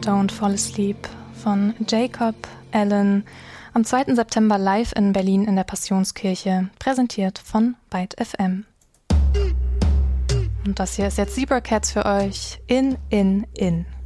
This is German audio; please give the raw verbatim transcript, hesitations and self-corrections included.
Don't Fall Asleep von Jacob Allen am zweiten September live in Berlin in der Passionskirche, präsentiert von Byte F M. Und das hier ist jetzt Zebra Cats für euch in, in, in.